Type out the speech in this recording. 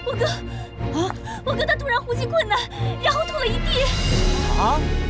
我哥他突然呼吸困难，然后吐了一地。 啊！